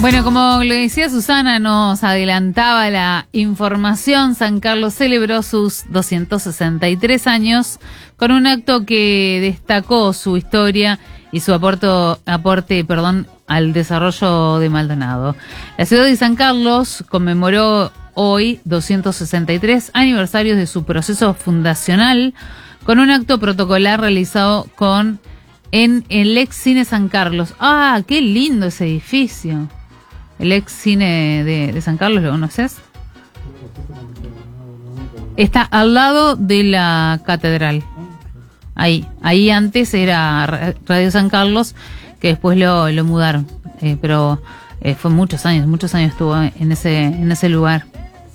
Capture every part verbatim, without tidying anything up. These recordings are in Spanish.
Bueno, como le decía Susana, nos adelantaba la información. San Carlos celebró sus doscientos sesenta y tres años con un acto que destacó su historia y su aporto, aporte perdón, al desarrollo de Maldonado. La ciudad de San Carlos conmemoró hoy doscientos sesenta y tres aniversarios de su proceso fundacional con un acto protocolar realizado con en el ex Cine San Carlos. ¡Ah, qué lindo ese edificio! El ex cine de, de San Carlos, ¿lo conoces? Está al lado de la catedral. Ahí, ahí antes era Radio San Carlos, que después lo, lo mudaron. Eh, pero eh, fue muchos años, muchos años estuvo en ese, en ese lugar.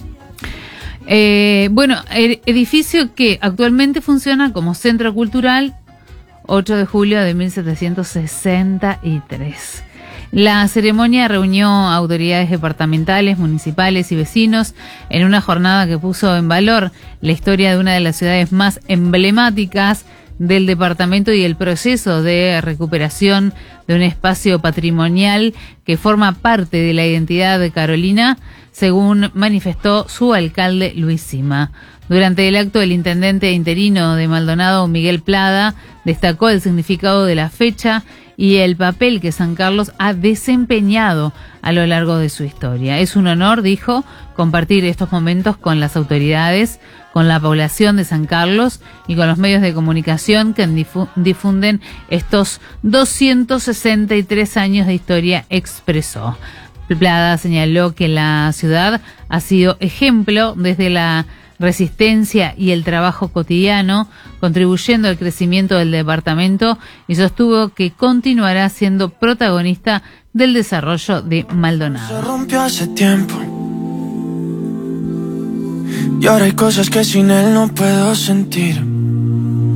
Eh, bueno, el edificio que actualmente funciona como centro cultural, ocho de julio de mil setecientos sesenta y tres. La ceremonia reunió autoridades departamentales, municipales y vecinos en una jornada que puso en valor la historia de una de las ciudades más emblemáticas del departamento y el proceso de recuperación de un espacio patrimonial que forma parte de la identidad de Carolina, según manifestó su alcalde Luis Sima. Durante el acto, el intendente interino de Maldonado, Miguel Plada, destacó el significado de la fecha y el papel que San Carlos ha desempeñado a lo largo de su historia. Es un honor, dijo, compartir estos momentos con las autoridades, con la población de San Carlos y con los medios de comunicación que difu- difunden estos doscientos sesenta y tres años de historia, expresó. Plada señaló que la ciudad ha sido ejemplo desde la resistencia y el trabajo cotidiano, contribuyendo al crecimiento del departamento, y sostuvo que continuará siendo protagonista del desarrollo de Maldonado. Se rompió hace tiempo y ahora hay cosas que sin él no puedo sentir.